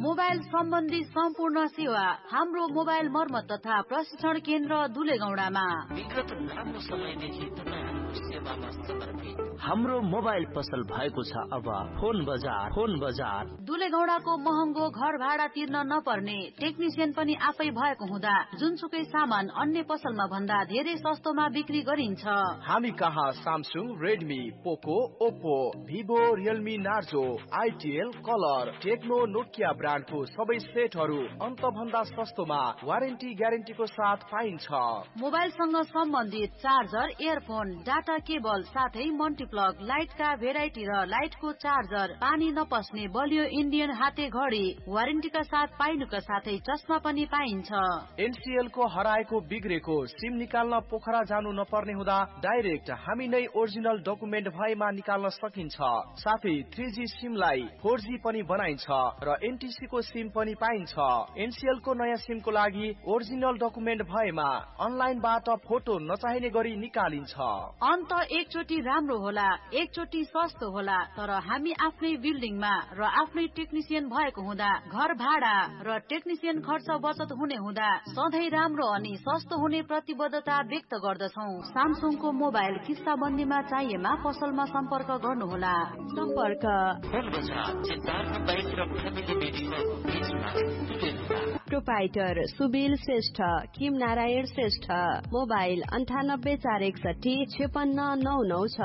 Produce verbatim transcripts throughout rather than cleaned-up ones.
Mobile सम्बन्धी सम्पूर्ण सेवा हाम्रो मोबाइल मर्मत तथा प्रशिक्षण केन्द्र दुलेगौडामा। विगत लामो समयदेखि तपाईहरुको सेवामा समर्पित हाम्रो मोबाइल पसल भएको छ अब फोन बजार। फोन बजार दुलेगौडाको महँगो घर भाडा तिर्न नपर्ने, टेक्निशियन पनि आफै भएको हुँदा जुनसुकै सामान अन्य पसलमा भन्दा धेरै सस्तोमा बिक्री गरिन्छ। हामी कहाँ सामसुङ, रेडमी, पोको, Oppo, Vivo, Realme, Narzo, आइटिएल, colour, Tecno, Nokia ब्रान्डको सबै सेटहरू अन्त भन्दा सस्तोमा वारेन्टी ग्यारेन्टीको साथ पाइन्छ। मोबाइलसँग सम्बन्धित चार्जर, इयरफोन, डाटा केबल साथै मल्टिप्लग, लाइटका भेराइटी र लाइटको चार्जर, पानी नपस्ने बलियो इन्डियन हाते घडी वारेन्टीका साथ पाइनुका साथै चस्मा पनि पाइन्छ। एनसीएल को हराएको बिग्रेको सिम निकाल्न पोखरा जानु नपर्ने हुँदा डाइरेक्ट हामी नै ओरिजिनल डकुमेन्ट भएमा निकाल्न सकिन्छ। साथै थ्री जी सिमलाई फोर जी पनि बनाइन्छ र एनटीसी को सिम पनि पाइन्छ। एनसीएल को नयाँ सिमको लागि ओरिजिनल डकुमेन्ट भएमा अनलाइनबाट फोटो नचाहिने गरी निकालिन्छ। अन्त एकचोटि राम्रो होला, एकचोटि सस्तो होला, तर हामी आफ्नै बिल्डिङमा र आफ्नै टेक्निशियन भएको हुँदा घर भाडा र टेक्निशियन खर्च बचत हुने हुँदा सधैँ राम्रो अनि सस्तो हुने प्रतिबद्धता व्यक्त गर्दछौ। सामसुङको मोबाइल किस्ताबन्दीमा चाहिएमा पसलमा सम्पर्क गर्नुहोला। सम्पर्क फोन बजार सिद्धार्थ बाइक र फ्यामिली मेडिकलको बीचमा प्रोपाइटर सुबिल श्रेष्ठ, किम नारायण श्रेष्ठ, मोबाइल अन्ठानब्बे चार एकसठी छेपन्न नौ नौ छ।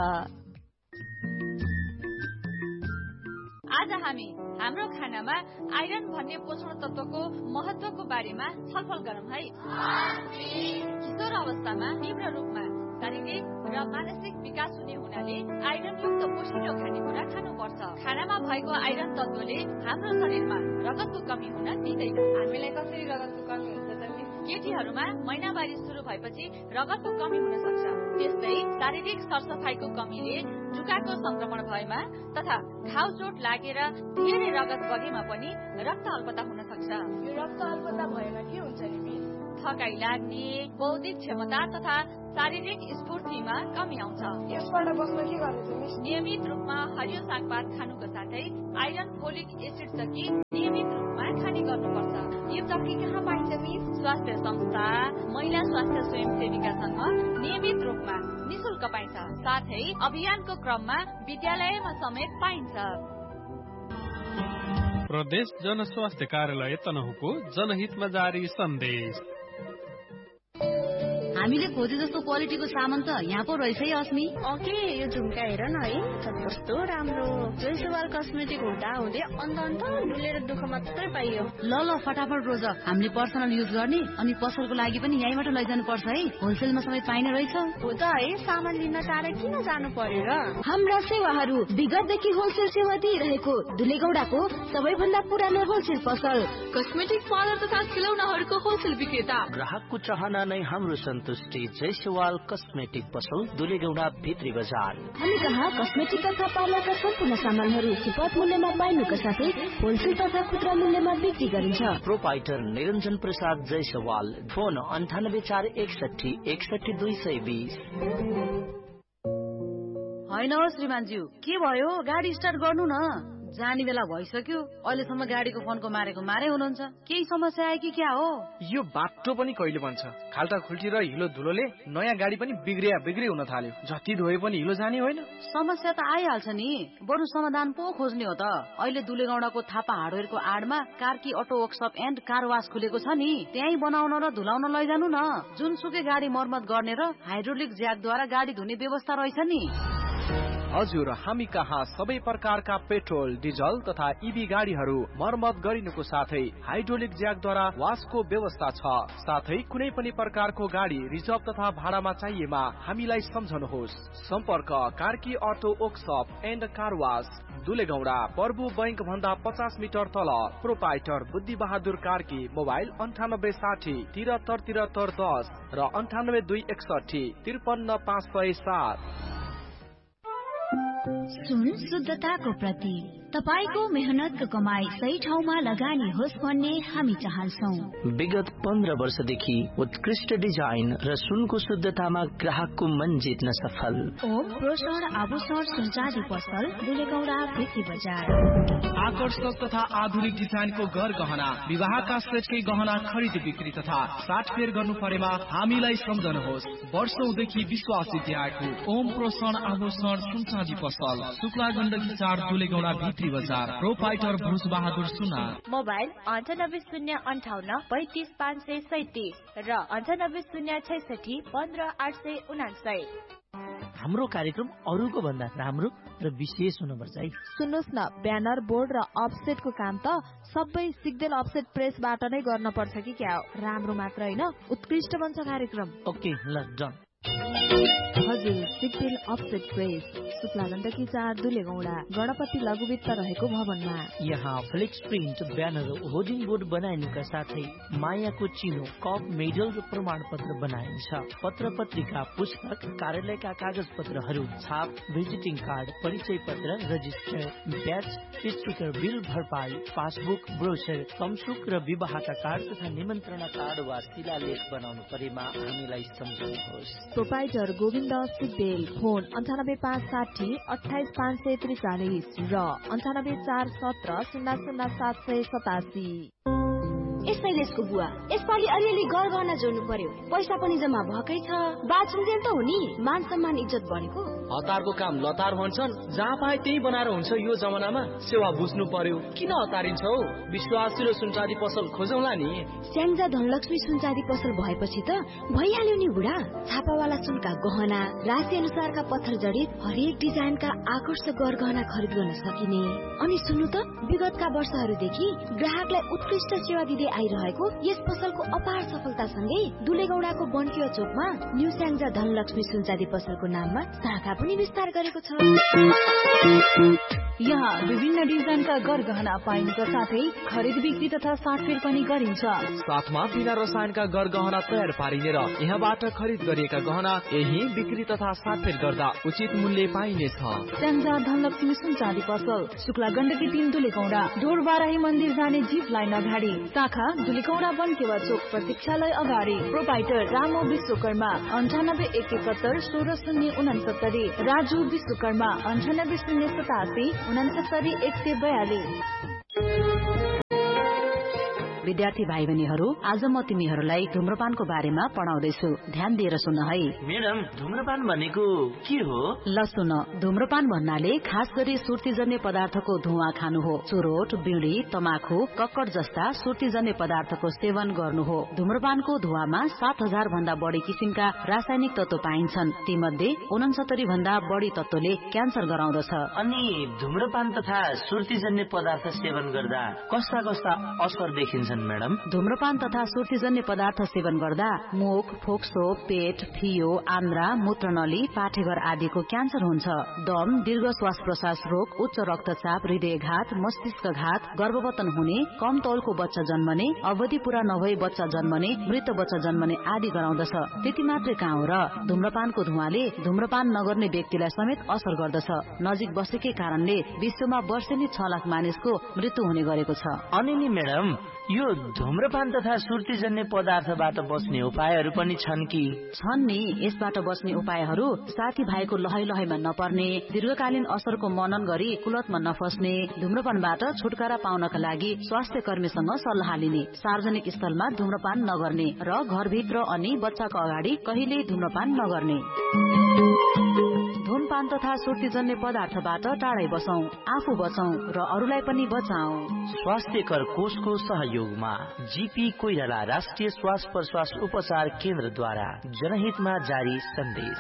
आज हामी हाम्रो खानामा आइरन भन्ने पोषण तत्वको महत्वको बारेमा छलफल गरौँ है। किशोर अवस्थामा तीव्र रूपमा शारीरिक र मानसिक विकास हुने हुनाले आइरन युक्त पोषिलो खानेकुरा खानुपर्छ। खानामा भएको आइरन तत्वले हाम्रो शरीरमा रगतको कमी हुन दिँदैन। हामीलाई कसरी रगतको कमी हुन्छ त? केटीहरूमा महिनावारी सुरु भएपछि रगतको कमी हुन सक्छ। त्यस्तै शारीरिक सरसफाइको कमीले जुकाको संक्रमण भएमा तथा घाउ चोट लागेर धेरै रगत बगेमा पनि रक्त अल्पता हुन सक्छ। यो रक्त अल्पता भएमा के हुन्छ नि मिस? थकाइ लाग्ने, बौद्धिक क्षमता तथा शारीरिक स्फूर्तिमा कमी आउँछ। यसबाट बस्न के गर्नु छ मिस? नियमित रूपमा हरियो सागपात खानुको साथै आइरन, फोलिक एसिड जकि नियमित रूपमा खाने गर्नुपर्छ। यो जकि कहाँ पाइन्छ मिस? स्वास्थ्य संस्था, महिला स्वास्थ्य स्वयंसेविकासँग नियमित रूपमा निशुल्क पाइन्छ। साथै अभियानको क्रममा विद्यालयमा समेत पाइन्छ। प्रदेश जनस्वास्थ्य कार्यालय तनहुको जनहितमा जारी सन्देश। हामीले खोजे जस्तो क्वालिटीको सामान त यहाँ पो रहेछ है अस्मी। ओके, यो झुम्का हेर न है, कस्तो राम्रो। जयसवाल कस्मेटिक हुँदा हुँदै अन्त अन्त डुलेर दुःख मात्रै पाइयो। ल ल फटाफट रोज, हामीले पर्सनल युज गर्ने अनि पसलको लागि पनि यहीँबाट लैजानु पर्छ है। होलसेलमा समेत पाइने रहेछ। हो त है, सामान लिन टाढा किन जानु पर्यो र? हाम्रा सेवाहरू विगतदेखि होलसेल सेवा दिइरहेको दुलेगौडाको सबैभन्दा पुरानो होलसेल पसल, कस्मेटिक पार्लर तथा खिलौनाहरूको होलसेल विक्रेता। ग्राहकको चाहना नै हाम्रो सन्तुष्टि। जयसवाल कस्मेटिक पसल, दुलेगौडा भित्री बजार। हामी कहाँ कस्मेटिक तथा पार्लरका सम्पूर्ण सामानहरू सुपथ मूल्यमा पाइनुका साथै होलसेल तथा खुद्रा मूल्यमा बिक्री गरिन्छ। प्रोपाइटर निरञ्जन प्रसाद जयसवाल, फोन अन्ठानब्बे चार एकसठी एकसठी दुई सय बीस। होइन हो श्रीमानज्यू, के भयो? गाडी स्टार्ट गर्नु न। जाने बेला भइसक्यो, अहिलेसम्म गाडीको फोनको मारेको मारे हुनुहुन्छ। केही समस्या आयो कि क्या हो? यो बाटो पनि कहिले बन्छ? खाल्टा खुल्टी र हिलो धुलोले नयाँ गाडी पनि बिग्रिया बिग्री हुन थाल्यो। जति धोए पनि हिलो जाने होइन। समस्या त आइहाल्छ नि, बरु समाधान पो खोज्ने हो त। अहिले दुलेगौडाको Thapa हार्डवेयरको आडमा Karki auto workshop and car वास खुलेको छ नि, त्यही बनाउन र धुलाउन लैजानु न। जुनसुकै गाडी मर्मत गर्ने र हाइड्रोलिक ज्याकद्वारा गाडी धुने व्यवस्था रहेछ नि। हजुर, हामी कहाँ सबै प्रकारका पेट्रोल, डिजल तथा इभी गाडीहरू मर्मत गरिनुको साथै हाइड्रोलिक ज्याकद्वारा वासको व्यवस्था छ। साथै कुनै पनि प्रकारको गाडी रिजर्भ तथा भाडामा चाहिएमा हामीलाई सम्झनुहोस्। सम्पर्क Karki auto workshop and car वास, दुलेगौडा, प्रभु बैंक भन्दा पचास मिटर तल। प्रोपाइटर बुद्धि बहादुर कार्की, मोबाइल अन्ठानब्बे साठी तिहत्तर तिहत्तर दस र अन्ठानब्बे दुई एकसठी त्रिपन्न पाँच सय सात। सुन शुद्धताको प्रतीक, तपाईको मेहनतको कमाई सही ठाउँमा लगानी होस् भन्ने हामी चाहन्छौँ। विगत पन्ध्र वर्षदेखि उत्कृष्ट डिजाइन र सुनको शुद्धतामा ग्राहकको मन जित्न सफल ओम प्रोषण आभूषण सुनचाँदी पसल दुलेगौडा भित्री बजार। आकर्षक तथा आधुनिक डिजाइनको घर गहना, विवाहका सेटकै गहना खरिद बिक्री तथा साटफेर गर्नु परेमा हामीलाई सम्झनुहोस्। वर्षौंदेखि विश्वास जित्याएको ओम प्रोषण आभूषण सुनचाँदी पसल, शुक्ला गण्डकी चार दुलेगौडा भित्री बजार, प्रोपाइटर भुज बहादुर सुना। मोबाइल अन्ठानब्बे शून्य अन्ठाउन्न पैंतिस पाँच सय सैतिस र अन्ठानब्बे शून्य छैसठी पन्ध्र आठ सय उनासय। हाम्रो कार्यक्रम अरूको भन्दा राम्रो र विशेष हुनुपर्छ है। सुन्नुहोस् न, ब्यानर बोर्ड र अफसेटको काम त सबै सिग्देल अफसेट प्रेसबाट नै गर्न पर्छ कि क्या हो? राम्रो मात्र होइन, उत्कृष्ट बन्छ कार्यक्रम। ओके ल डन। हजुर, सिग्देल अफसेट प्रेस, शुक्ला गण्डकी चार दुलेगौडा, गणपति लघुवित्त रहेको भवनमा। यहाँ flex print, banner, hoarding board बनाइनुका साथै मायाको चिनो, कप, मेडल र प्रमाण पत्र बनाइन्छ। पत्र पत्रिका, पुस्तक, कार्यालयका कागज पत्रहरू, छाप, भिजिटिङ कार्ड, परिचय पत्र, रजिस्टर, ब्याच, स्टिकर, बिल भरपाई, पासबुक, ब्रोचर, तमसुक र विवाहका कार्ड तथा निमन्त्रणा कार्ड वा शिलालेख बनाउनु परेमा हामीलाई सम्झनुहोस्। प्रोपाइटर गोविन्द सिग्देल, फोन अन्ठानब्बे पाँच साठी अठाइस पाँच सय त्रिचालिस र अन्ठानब्बे चार सत्र शून्य शून्य सात सय सतासी। शैलेशको बुवा, यसपालि अलिअलि घर गहना जोड्नु पर्यो, पैसा पनि जम्मा भएकै छ, बाँचुन्जेल त हो नि, मान सम्मान इज्जत बढेको। हतारको काम लतार भन्छन्, जहाँ पाए त्यही बनाएर हुन्छ। यो जमानामा सेवा बुझ्नु पर्यो, किन हतारिन्छौ? विश्वासिलो सुनचाँदी पसल खोजौला नि। स्याङ्जा धनलक्ष्मी सुनचाँदी पसल भएपछि त भइहाल्यो नि बुढा। छापावाला सुनका गहना, राशि अनुसारका पत्थर जडित हरेक डिजाइनका आकर्षक गर गहना खरिद गर्न सकिने। अनि सुन्नु त, विगतका वर्षहरूदेखि ग्राहकलाई उत्कृष्ट सेवा दिँदै आइरहेको यस पसलको अपार सफलतासँगै दुलेगौडाको बन्किया चोकमा न्यू स्याङ्जा धनलक्ष्मी सुनचाँदी पसलको नाममा शाखा पनि विस्तार गरेको छ। यहाँ विभिन्न डिजाइनका गर गहना पाइनुका साथै खरिद बिक्री तथा साटफेर पनि गरिन्छ। साथमा बिना रसायनका गर गहना तयार पारिने र यहाँबाट खरिद गरिएका गहना यही बिक्री तथा साटफेर गर्दा उचित मूल्य पाइनेछ। स्याङ्जा धनलक्ष्मी सुनचाँदी पसल, शुक्ला गण्डकी तीन दुलेगौडा, डोरबाराही मन्दिर जाने जीप लाइन अगाडि, शाखा दुलेगौडा बन्केवा चोक प्रतीक्षालय अगाडि। प्रोपाइटर रामो विश्वकर्मा, अन्ठानब्बे एक एकहत्तर सोह्र शून्य उनसत्तरी, राजु विश्वकर्मा, अन्ठानब्बे शून्य सतासी उनसत्तरी एक सय बयालिस। विद्यार्थी भाइ बहिनीहरू, आज म तिमीहरूलाई धुम्रपानको बारेमा पढाउँदैछु, ध्यान दिएर सुन है। म्याडम, धुम्रपान भनेको के हो? ल सुन, धुम्रपान भन्नाले खास गरी सुर्तीजन्य पदार्थको धुवा खानु हो। चुरोट, बिडी, तमाखु, कक्कड जस्ता सुर्तीजन्य पदार्थको सेवन गर्नु हो। धुम्रपानको धुवामा सात हजार भन्दा बढी किसिमका रासायनिक तत्व पाइन्छन्, तीमध्ये उनसत्तरी भन्दा बढी तत्वले क्यान्सर गराउँदछ। अनि धुम्रपान तथा सुर्तीजन्य पदार्थ सेवन गर्दा कस्ता कस्ता असर देखिन्छन् मैडम? धुम्रपान तथा सुर्तीजन्य पदार्थ सेवन गर्दा मुख, फोक्सो, पेट, फियो, आन्द्रा, मूत्रनली, पाठेघर आदिको क्यान्सर हुन्छ। दम, दीर्घ श्वास प्रश्वास रोग, उच्च रक्तचाप, हृदयघात, मस्तिष्कघात, गर्भवतन हुने, कम तौलको बच्चा जन्मने, अवधि पूरा नभई बच्चा जन्मने, मृत बच्चा जन्मने आदि गराउँदछ। त्यति मात्रै कहाँ हो र, धुम्रपानको धुवाले धुम्रपान नगर्ने व्यक्तिलाई समेत असर गर्दछ। नजिक बसेकै कारणले विश्वमा वर्षेनी छ लाख मानिसको मृत्यु हुने गरेको छ। अनि नि मैडम, यो धुम्रपान तथा सुर्तीजन्य पदार्थबाट बच्ने उपायहरू पनि छन् कि? छन् नि। यसबाट बच्ने उपायहरू साथी भाइको लहै लहैमा नपर्ने, दीर्घकालीन असरको मनन गरी कुलतमा नफस्ने, धुम्रपानबाट छुटकारा पाउनका लागि स्वास्थ्य कर्मीसँग सल्लाह लिने, सार्वजनिक स्थलमा धुम्रपान नगर्ने र घरभित्र अनि बच्चाको अगाडि कहिल्यै धुम्रपान नगर्ने। धूमपान तथा सुर्तीजन्य पदार्थबाट टाढै बसौं, आफू बचौं र अरूलाई पनि बचाऊ। स्वास्थ्यकर कोषको सहयोगमा जीपी कोइराला राष्ट्रिय श्वास प्रश्वास उपचार केन्द्रद्वारा जनहितमा जारी सन्देश।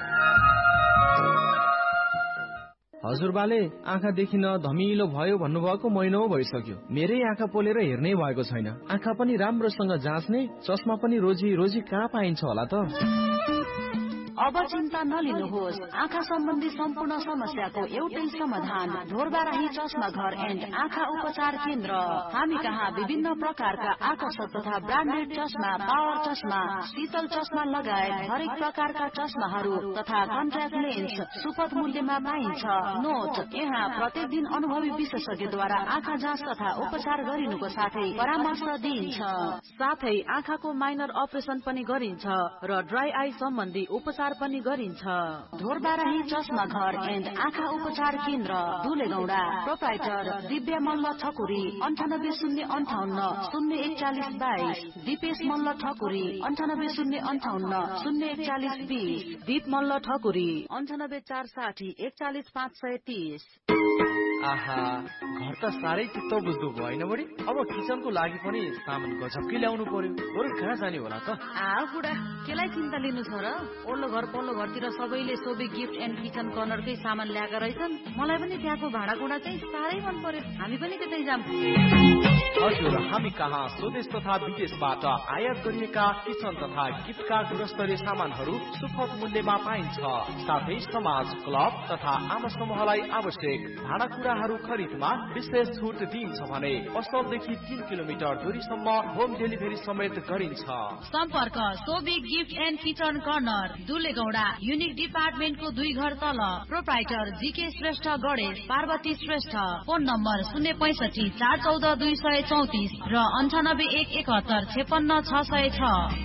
हजुरबाले आँखा देखिन धमिलो भयो भन्नुभएको महिनौ भइसक्यो। मेरै आँखा पोलेर हेर्नै भएको छैन। आँखा पनि राम्रोसँग जाँच्ने, चस्मा पनि रोजी रोजी कहाँ पाइन्छ होला त? अब चिन्ता नलिनुहोस्, आँखा सम्बन्धी सम्पूर्ण समस्याको एउटै समाधान ढोरबाराही चस्मा घर एन्ड आँखा उपचार केन्द्र। हामी कहाँ विभिन्न प्रकारका आकर्षक तथा ब्रान्डेड चस्मा, पावर चस्मा, शीतल चस्मा लगायत हरेक प्रकारका चस्माहरू तथा कन्ट्याक्ट लेन्स सुपथ मूल्यमा पाइन्छ। नोट, यहाँ प्रत्येक दिन अनुभवी विशेषज्ञद्वारा आँखा जाँच तथा उपचार गरिनुको साथै परामर्श दिइन्छ। साथै आँखाको माइनर अपरेसन पनि गरिन्छ र ड्राई आई सम्बन्धी उपचार पनि गरिन्छ। ढोरबाराही चस्मा घर एन्ड आँखा उपचार केन्द्र, दुलेगौडा। प्रोप्राइटर दिव्य मल्ल ठकुरी, अन्ठानब्बे शून्य अन्ठाउन्न शून्य एकचालिस बाइस। दिपेश मल्ल ठकुरी, अन्ठानब्बे शून्य अन्ठाउन्न शून्य एकचालिस बिस। दीप मल्ल ठकुरी, अन्ठानब्बे चार साठी एकचालिस पाँच सय तीस। आहा, घर त साह्रै चित्त बुझ्दो भयो होइन बढी। अब किचनको लागि पनि सामान गजबकै ल्याउनु पर्यो। बरु कहाँ जाने होला त? आ बुढा, केलाई चिन्ता लिनु छ र? ओल्लो घर पल्लो घरतिर सबैले सोबी गिफ्ट एन्ड किचन कर्नरकै सामान ल्याएका रहेछन्। मलाई पनि त्यहाँको भाँडाकुँडा चाहिँ साह्रै मन पर्यो। हामी पनि त्यतै जाम। हजुर, हामी कहाँ स्वदेश तथा विदेशबाट आयात गरिएका किचन तथा गिफ्टका गुणस्तरीय सामानहरू सुपथ मूल्यमा पाइन्छ। साथै समाज, क्लब तथा आमा समूहलाई आवश्यक भाँडाकुँडाहरू खरिदमा विशेष छुट दिइन्छ भने पसलदेखि तीन किलोमिटर दूरीसम्म होम डेलिभरी समेत गरिन्छ। सम्पर्क Sobi gift and kitchen corner, दुलेगौडा, unique डिपार्टमेन्टको दुई घर तल। Proprietor GK Shrestha Ganesh, Parvati Shrestha. Phone number शून्य पैसठी चार चौध दुई सय चौतिस र अन्ठानब्बे एक एकहत्तर छेपन्न छ सय छ।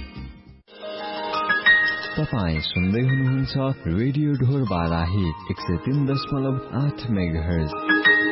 तपाईँ सुन्दै हुनुहुन्छ रेडियो ढोरबाराही एक सय तीन दशमलव आठ मेगाहर्ज।